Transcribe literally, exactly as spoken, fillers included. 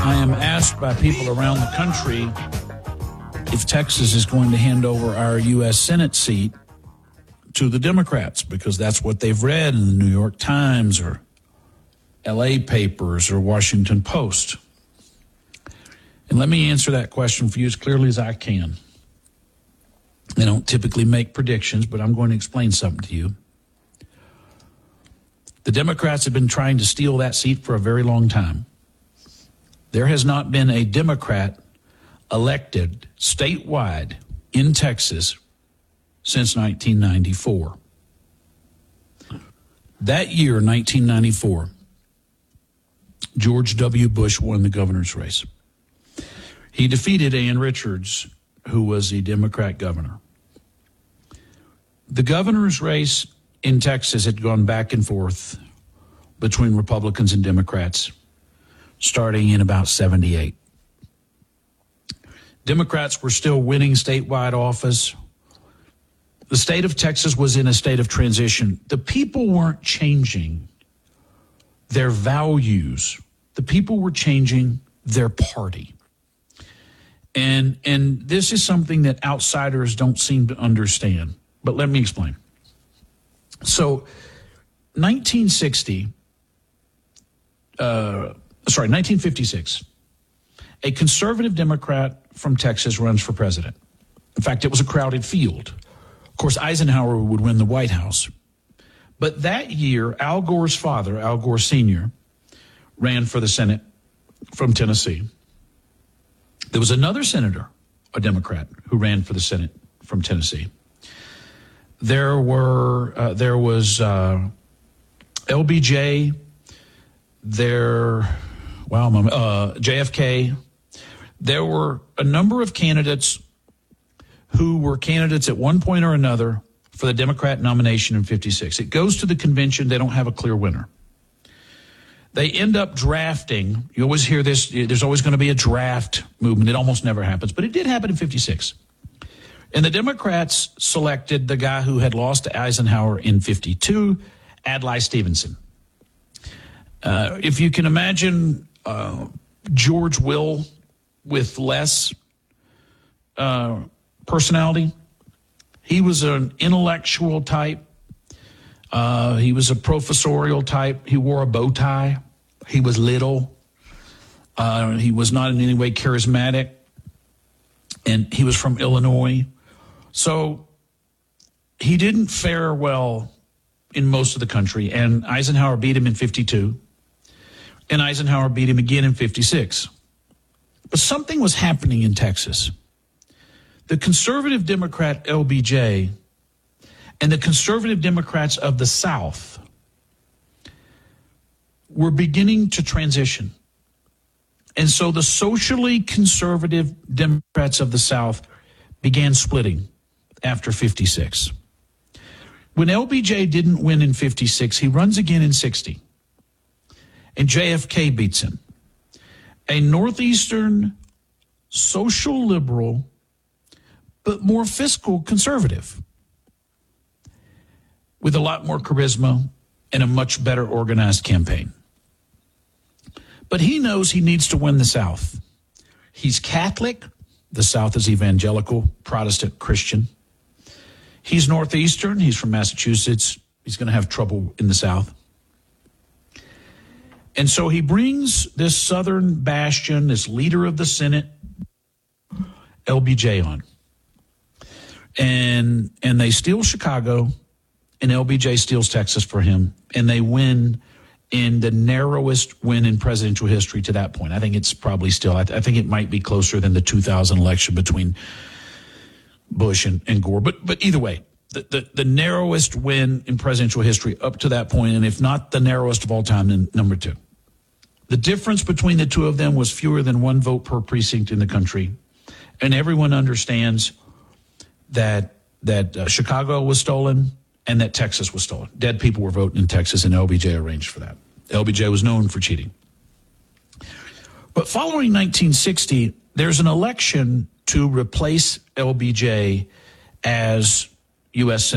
I am asked by people around the country if Texas is going to hand over our U S Senate seat to the Democrats, because that's what they've read in the New York Times or L A papers or Washington Post. And let me answer that question for you as clearly as I can. I don't typically make predictions, but I'm going to explain something to you. The Democrats have been trying to steal that seat for a very long time. There has not been a Democrat elected statewide in Texas since nineteen ninety-four. That year, nineteen ninety-four, George W. Bush won the governor's race. He defeated Ann Richards, who was the Democrat governor. The governor's race in Texas had gone back and forth between Republicans and Democrats starting in about seventy-eight. Democrats were still winning statewide office. The state of Texas was in a state of transition. The people weren't changing their values. The people were changing their party. And, and this is something that outsiders don't seem to understand. But let me explain. So nineteen sixty, uh, sorry, nineteen fifty-six, a conservative Democrat from Texas runs for president. In fact, it was a crowded field. Of course, Eisenhower would win the White House. But that year, Al Gore's father, Al Gore Senior, ran for the Senate from Tennessee. There was another senator, a Democrat, who ran for the Senate from Tennessee. There were uh, there was uh, L B J, there, wow, uh, J F K. There were a number of candidates who were candidates at one point or another for the Democrat nomination in fifty-six. It goes to the convention. They don't have a clear winner. They end up drafting. You always hear this. There's always going to be a draft movement. It almost never happens, but it did happen in fifty-six. And the Democrats selected the guy who had lost to Eisenhower in fifty-two, Adlai Stevenson. Uh, if you can imagine uh, George Will with less uh, personality, he was an intellectual type. Uh, he was a professorial type. He wore a bow tie. He was little. Uh, he was not in any way charismatic. And he was from Illinois. So he didn't fare well in most of the country. And Eisenhower beat him in fifty-two. And Eisenhower beat him again in fifty-six. But something was happening in Texas. The conservative Democrat L B J and the conservative Democrats of the South were beginning to transition. And so the socially conservative Democrats of the South began splitting after fifty-six. When L B J didn't win in fifty-six, he runs again in sixty. And J F K beats him. A Northeastern social liberal, but more fiscal conservative, with a lot more charisma and a much better organized campaign. But he knows he needs to win the South. He's Catholic. The South is evangelical, Protestant, Christian. He's Northeastern. He's from Massachusetts. He's going to have trouble in the South. And so he brings this Southern bastion, this leader of the Senate, L B J, on. And, and they steal Chicago, and L B J steals Texas for him, and they win in the narrowest win in presidential history to that point. I think it's probably still, I, th- I think it might be closer than the two thousand election between Bush and, and Gore. But but either way, the, the, the narrowest win in presidential history up to that point, and if not the narrowest of all time, then number two. The difference between the two of them was fewer than one vote per precinct in the country. And everyone understands that that uh, Chicago was stolen and that Texas was stolen. Dead people were voting in Texas, and L B J arranged for that. L B J was known for cheating. But following nineteen sixty, there's an election to replace L B J as U S Senator.